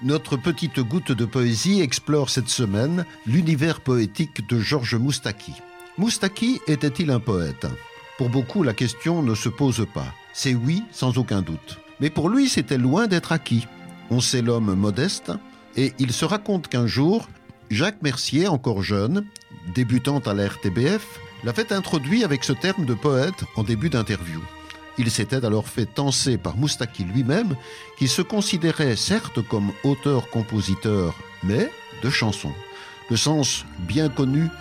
Notre petite goutte de poésie explore cette semaine l'univers poétique de Georges Moustaki. Moustaki était-il un poète ? Pour beaucoup, la question ne se pose pas. C'est oui, sans aucun doute. Mais pour lui, c'était loin d'être acquis. On sait l'homme modeste, et il se raconte qu'un jour, Jacques Mercier, encore jeune, débutant à la RTBF, l'avait introduit avec ce terme de poète en début d'interview. Il s'était alors fait tancer par Moustaki lui-même, qui se considérait certes comme auteur-compositeur, mais de chansons. Le sens bien connu